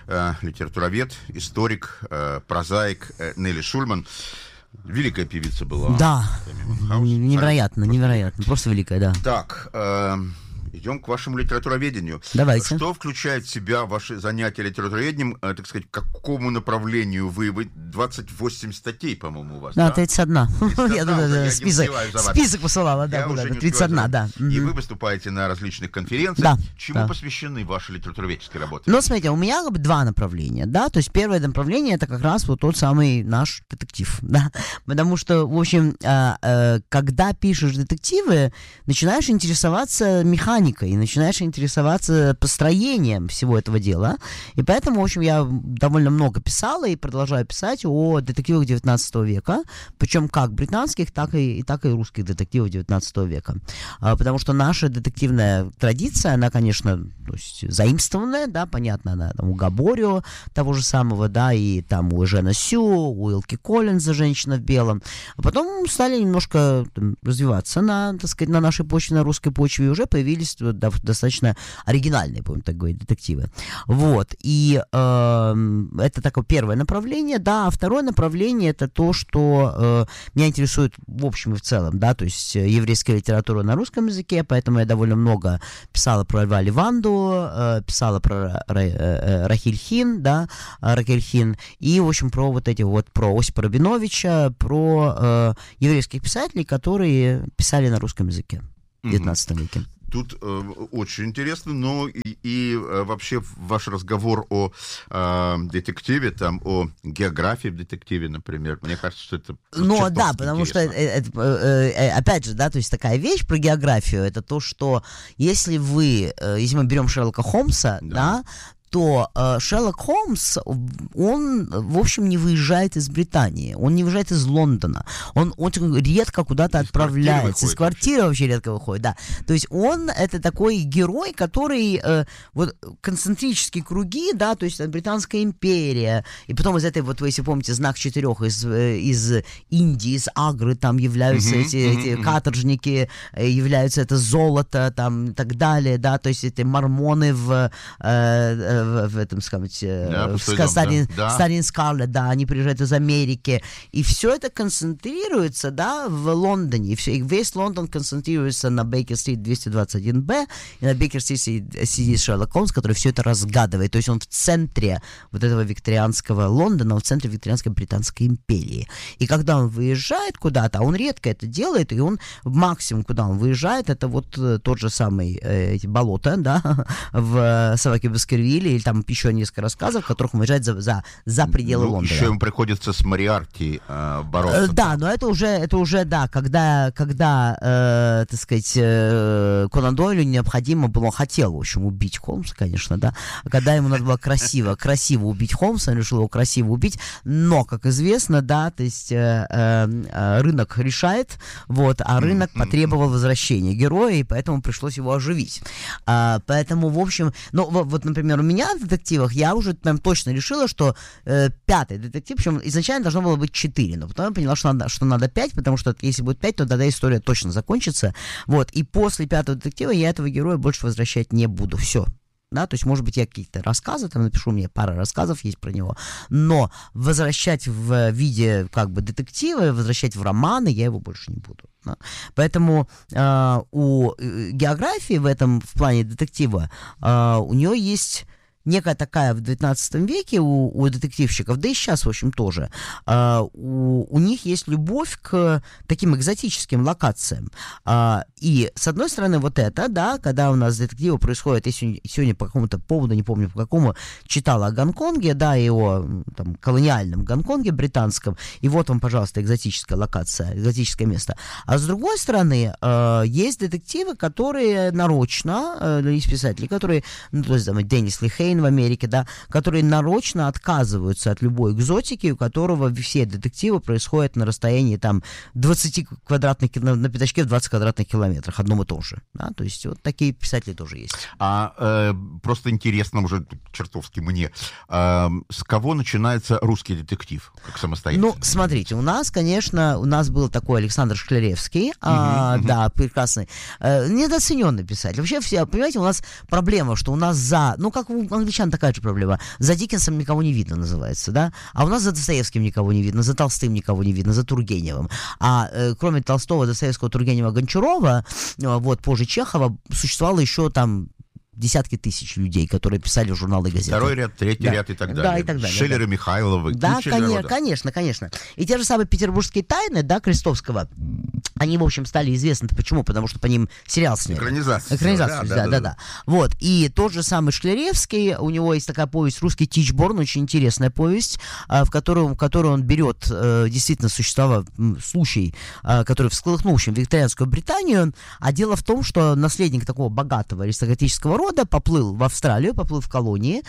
литературовед, историк, прозаик Нелли Шульман. Великая певица была. Да, невероятно, просто великая, да. Так, идем к вашему литературоведению. Давайте. Что включает в себя ваши занятия литературоведением, так сказать, к какому направлению вы 28 статей, по-моему, у вас, да? 31. Я список посылала, да, 31, да. И вы выступаете на различных конференциях. Чему посвящены ваши литературоведческие работы? Ну, смотрите, у меня два направления, да, то есть первое направление — это как раз вот тот самый наш детектив, да, потому что, в общем, когда пишешь детективы, начинаешь интересоваться механикой, и начинаешь интересоваться построением всего этого дела. И поэтому, в общем, я довольно много писала и продолжаю писать о детективах 19 века, причем как британских, так и русских детективов 19 века. Потому что наша детективная традиция, она, конечно, то есть заимствованная, да, понятно, она там у Габорио того же самого, да, и там у Эжена Сю, у Илки Коллинза «Женщина в белом». А потом стали немножко развиваться на, так сказать, на нашей почве, на русской почве, и уже появились достаточно оригинальные, будем так говорить, детективы. Вот. И это такое первое направление, да. А второе направление — это то, что меня интересует в общем и в целом, да, то есть еврейская литература на русском языке, поэтому я довольно много писала про Льва Ливанду, писала про Рахиль Хин, да, Ракель Хин, и, в общем, про вот эти вот, про Осипа Рабиновича, про еврейских писателей, которые писали на русском языке в 19 веке. Тут очень интересно, но и вообще ваш разговор о детективе, там, о географии в детективе, например, мне кажется, что это ну да, потому что, опять же, да, то есть такая вещь про географию, это то, что если мы берем Шерлока Холмса, да, то Шерлок Холмс, он, в общем, не выезжает из Британии, он не выезжает из Лондона, он очень редко куда-то отправляется, из квартиры вообще редко выходит, да. То есть он это такой герой, который, вот, концентрические круги, да, то есть Британская империя, и потом из этой, вот, вы, если помните, знак четырех из Индии, из Агры, там являются эти каторжники, являются это золото, там, и так далее, да, то есть эти мормоны в этом, сказать, Сталин Скарлетт, да, они приезжают из Америки, и все это концентрируется, да, в Лондоне, и весь Лондон концентрируется на Бейкер-стрит 221-Б, и на Бейкер-стрит сидит Шерлок Холмс, который все это разгадывает, то есть он в центре вот этого викторианского Лондона, в центре викторианской Британской империи. И когда он выезжает куда-то, а он редко это делает, и он максимум, куда он выезжает, это вот тот же самый эти болота, да, в «Собаке Баскервиле», или там еще несколько рассказов, в которых он выезжает за пределы Лондона. Еще ему приходится с Мориарти бороться. Да, но это уже, да, когда так сказать, Конан Дойлю необходимо было, он хотел, в общем, убить Холмса, конечно, да, когда ему надо было красиво убить Холмса, он решил его красиво убить, но, как известно, да, то есть рынок решает, вот, а рынок потребовал возвращения героя, и поэтому пришлось его оживить. Поэтому, в общем, ну, вот, например, у меня в детективах я уже прям точно решила, что пятый детектив, причем изначально должно было быть 4, но потом я поняла, что надо 5, потому что если будет 5, то тогда история точно закончится. Вот, и после 5-го детектива я этого героя больше возвращать не буду. Все. Да, то есть, может быть, я какие-то рассказы там напишу, у меня пара рассказов есть про него, но возвращать в виде как бы детектива, возвращать в романы я его больше не буду. Да. Поэтому у географии в плане детектива у нее есть некая такая в 19 веке у детективщиков, да и сейчас, в общем, тоже, у них есть любовь к таким экзотическим локациям. И, с одной стороны, вот это, да, когда у нас детективы происходят, я сегодня по какому-то поводу, не помню по какому, читала о Гонконге, да, и о там, колониальном Гонконге британском, и вот вам, пожалуйста, экзотическая локация, экзотическое место. А с другой стороны, есть детективы, которые нарочно, есть писатели, которые, ну, то есть, там, Деннис Лихейн в Америке, да, которые нарочно отказываются от любой экзотики, у которого все детективы происходят на расстоянии там 20 квадратных километров, на пятачке в 20 квадратных километрах, одном и том же, да, то есть вот такие писатели тоже есть. Просто интересно уже чертовски мне, с кого начинается русский детектив, как самостоятельный? Ну, смотрите, у нас был такой Александр Шкляревский, да, прекрасный, недооцененный писатель. Вообще, понимаете, у нас проблема, что у нас как в англичан такая же проблема. За Диккенсом никого не видно, называется, да? А у нас за Достоевским никого не видно, за Толстым никого не видно, за Тургеневым. А кроме Толстого, Достоевского, Тургенева, Гончарова, вот, позже Чехова, существовало еще там десятки тысяч людей, которые писали в журналы и газеты. Второй ряд, третий ряд и так далее. Да, и так далее. Шиллер и Михайловы. Да, конечно. И те же самые «Петербургские тайны», да, Крестовского, они, в общем, стали известны. Почему? Потому что по ним сериал сняли. Экранизацию, да. Вот. И тот же самый Шкляревский, у него есть такая повесть «Русский Тичборн», очень интересная повесть, в которой он берет действительно случай, который всколыхнул, в общем, викторианскую Британию. А дело в том, что наследник такого богатого аристократического рода поплыл в Австралию, поплыл в колонии.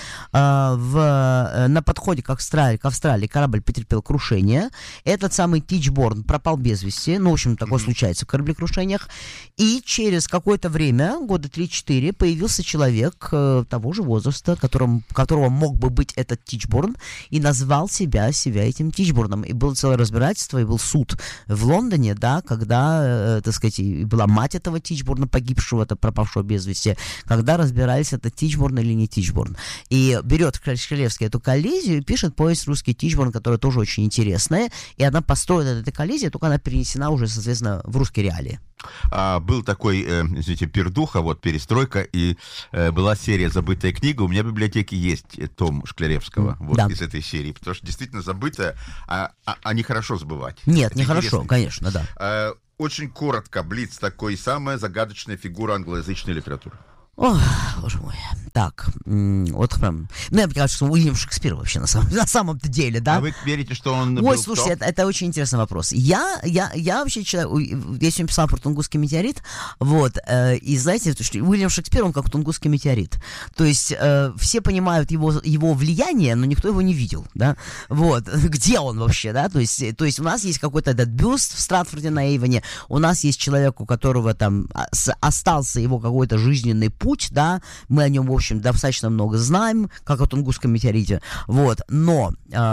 На подходе к Австралии корабль потерпел крушение. Этот самый Тичборн пропал без вести. Ну, в общем, такое случается в кораблекрушениях. И через какое-то время, года 3-4, появился человек того же возраста, которого мог бы быть этот Тичборн, и назвал себя этим Тичборном. И было целое разбирательство, и был суд в Лондоне, да, когда, так сказать, и была мать этого Тичборна, погибшего, пропавшего без вести, когда разбирались, это Тичборн или не Тичборн. И берет Шкляревский эту коллизию и пишет повесть «Русский Тичборн», которая тоже очень интересная, и она построена, эта коллизия, только она перенесена уже, соответственно, в русские реалии. Был такой, извините, пердуха, вот перестройка, и была серия «Забытая книга». У меня в библиотеке есть том Шкляревского, вот из этой серии, потому что действительно забытая, а нехорошо забывать. Нет, нехорошо, конечно, да. Очень коротко, блиц такой, самая загадочная фигура англоязычной литературы. Ох, боже мой. Так, вот прям... Ну, я бы сказал, что Уильям Шекспир вообще на самом-то деле, да? А вы верите, что он был... Ой, слушайте, это очень интересный вопрос. Я вообще человек... Я сегодня писал про Тунгусский метеорит, вот, и знаете, что Уильям Шекспир, он как Тунгусский метеорит. То есть все понимают его влияние, но никто его не видел, да? Вот, где он вообще, да? То есть у нас есть какой-то этот бюст в Стратфорде-на-Эйвоне, у нас есть человек, у которого там остался его какой-то жизненный путь, да, мы о нем, в общем, достаточно много знаем, как о Тунгусском метеорите, вот, но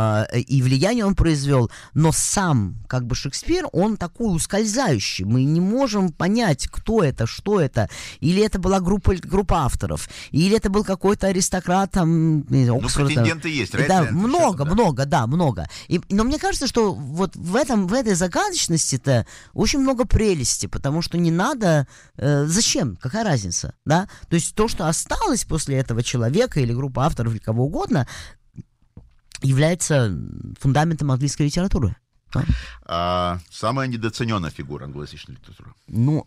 и влияние он произвел, но сам, как бы, Шекспир, он такой ускользающий, мы не можем понять, кто это, что это, или это была группа авторов, или это был какой-то аристократ, там, Оксфорда. Ну, претенденты есть, да, много. Но мне кажется, что вот в этой загадочности-то очень много прелести, потому что не надо, зачем, какая разница, да? То есть то, что осталось после этого человека или группы авторов или кого угодно, является фундаментом английской литературы. Самая недооцененная фигура англоязычной литературы? Ну,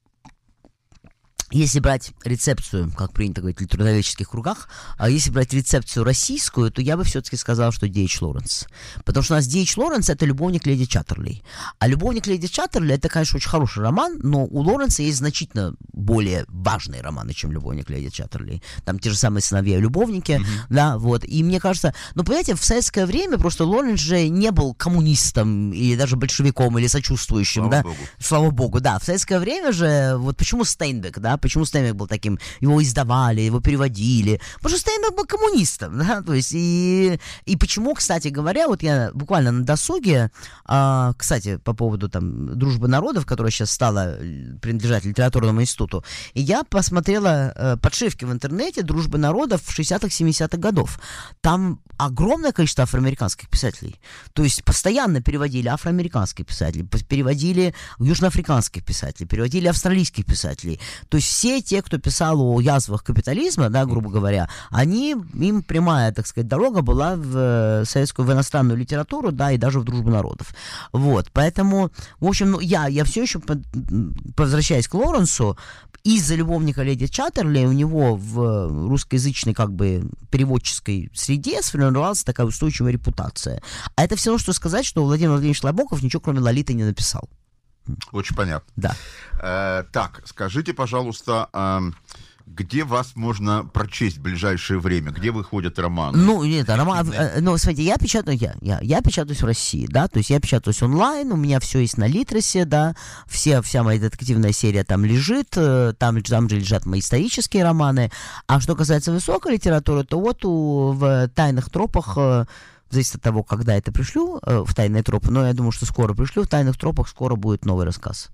если брать рецепцию, как принято говорить в литературоведческих кругах, если брать рецепцию российскую, то я бы все-таки сказал, что Д.Ч. Лоуренс. Потому что у нас Д.Ч. Лоуренс — это любовник леди Чаттерли. А любовник леди Чаттерли — это, конечно, очень хороший роман, но у Лоуренса есть значительно более важные романы, чем любовник леди Чаттерли. Там те же самые «Сыновья и любовники», да, вот. И мне кажется, ну, понимаете, в советское время просто Лоуренс же не был коммунистом или даже большевиком или сочувствующим, да. Слава богу, да. В советское время же, вот почему Стейнбек, да, почему Стейнбек был таким, его издавали, его переводили, потому что Стейнбек был коммунистом, да, то есть, и почему, кстати говоря, вот я буквально на досуге, кстати, по поводу там «Дружбы народов», которая сейчас стала принадлежать литературному институту, и я посмотрела подшивки в интернете «Дружбы народов» 60-х, 70-х годов. Там огромное количество афроамериканских писателей, то есть постоянно переводили афроамериканских писателей, переводили южноафриканских писателей, переводили австралийских писателей, то есть все те, кто писал о язвах капитализма, да, грубо говоря, им прямая, так сказать, дорога была в советскую, в иностранную литературу, да, и даже в «Дружбу народов». Вот, поэтому, в общем, ну, я все еще, возвращаясь к Лоуренсу, из-за любовника леди Чаттерли у него в русскоязычной, как бы, переводческой среде сформировалась такая устойчивая репутация. А это все равно, что сказать, что Владимир Владимирович Набоков ничего, кроме «Лолиты», не написал. Очень понятно. Да. Так, скажите, пожалуйста, где вас можно прочесть в ближайшее время? Где выходят романы? Ну, нет, ну, смотрите, я печатаюсь в России, да, то есть я печатаюсь онлайн, у меня все есть на Литресе, да, вся моя детективная серия там лежит, там же лежат мои исторические романы. А что касается высокой литературы, то вот в «Тайных тропах», зависит от того, когда это пришлю, в «Тайные тропы», но я думаю, что скоро пришлю, в «Тайных тропах» скоро будет новый рассказ.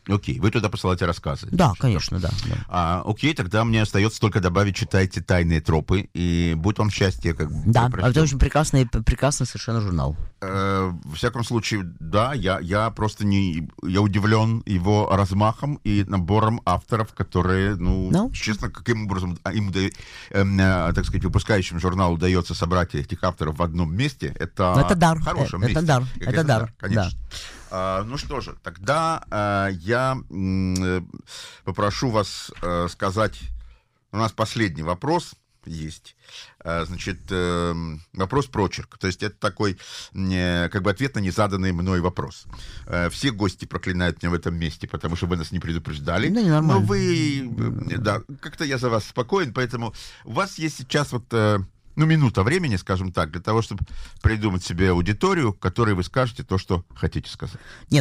Окей, вы туда посылаете рассказы. Да, конечно, да. Окей, тогда мне остается только добавить, читайте «Тайные тропы», и будет вам счастье. Да, это очень прекрасный совершенно журнал. В всяком случае, да, я просто я удивлен его размахом и набором авторов, которые, честно, каким образом им, так сказать, выпускающим журнал удается собрать этих авторов в одном месте, это дар. Хорошем месте. Это дар, конечно. Да. Ну что же, тогда я попрошу вас сказать, у нас последний вопрос есть. Значит, вопрос-прочерк. То есть это такой, как бы, ответ на незаданный мной вопрос. Все гости проклинают меня в этом месте, потому что вы нас не предупреждали. Да, ненормально. Но вы... Да, как-то я за вас спокоен, поэтому у вас есть сейчас минута времени, скажем так, для того, чтобы придумать себе аудиторию, которой вы скажете то, что хотите сказать.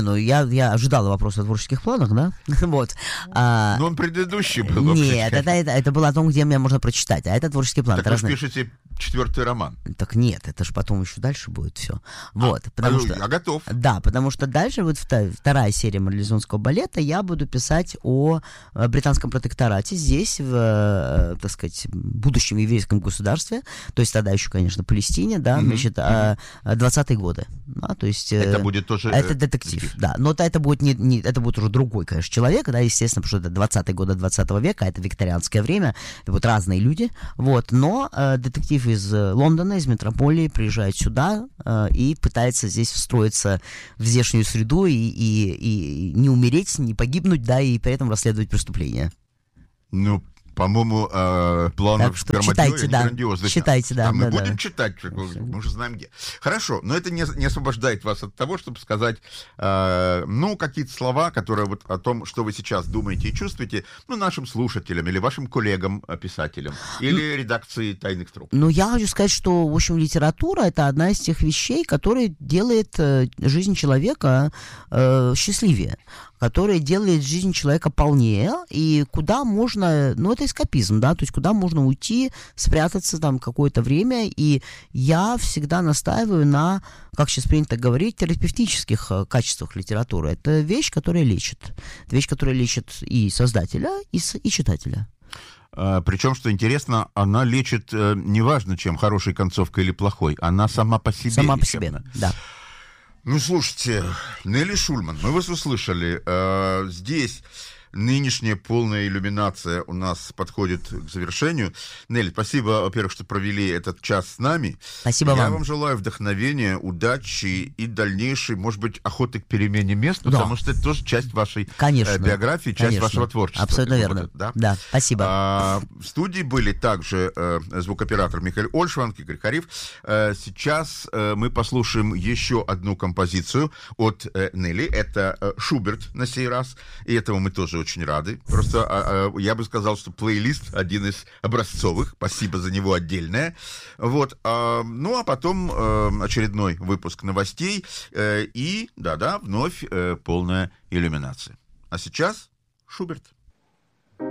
Я ожидала вопроса о творческих планах, да? Вот. Но он предыдущий был. Нет, это было о том, где меня можно прочитать, а это творческий план. Так вы пишете 4-й роман. Так нет, это же потом еще дальше будет все. Вот, я готов. Да, потому что дальше вот вторая серия марлезонского балета, я буду писать о британском протекторате здесь, в, так сказать, будущем еврейском государстве, то есть тогда еще, конечно, Палестине, да, значит, 20-е годы. Да, то есть, это будет тоже... Это детектив, да, но это будет это будет уже другой, конечно, человек, да, естественно, потому что это 20-е годы 20 века, это викторианское время, это будут разные люди, вот, но детектив из Лондона, из метрополии приезжает сюда и пытается здесь встроиться в здешнюю среду и не умереть, не погибнуть, да, и при этом расследовать преступления. По-моему, планов читайте, да. грандиозных. Читайте, да. Мы будем читать, мы уже знаем где. Хорошо, но это не освобождает вас от того, чтобы сказать, какие-то слова, которые вот о том, что вы сейчас думаете и чувствуете, нашим слушателям или вашим коллегам-писателям, или редакции «Тайных троп». Я хочу сказать, что, в общем, литература — это одна из тех вещей, которая делает жизнь человека счастливее, которая делает жизнь человека полнее, и куда можно, это эскапизм, да, то есть куда можно уйти, спрятаться там какое-то время, и я всегда настаиваю на, как сейчас принято говорить, терапевтических качествах литературы. Это вещь, которая лечит. Это вещь, которая лечит и создателя, и читателя. Причем, что интересно, она лечит неважно чем, хорошей концовкой или плохой, она сама по себе. Сама по себе, да. Слушайте, Нелли Шульман, мы вас услышали. Здесь нынешняя полная иллюминация у нас подходит к завершению. Нелли, спасибо, во-первых, что провели этот час с нами. Спасибо вам. Я вам желаю вдохновения, удачи и дальнейшей, может быть, охоты к перемене мест, потому что это тоже часть вашей биографии, часть вашего творчества. Абсолютно верно. Да, спасибо. В студии были также звукооператор Михаил Ольшванг, Игорь Хариф. Сейчас мы послушаем еще одну композицию от Нелли. Это Шуберт на сей раз, и этого мы тоже очень рады. Просто я бы сказал, что плейлист один из образцовых. Спасибо за него отдельное. Вот. А потом очередной выпуск новостей и, вновь полная иллюминация. А сейчас Шуберт.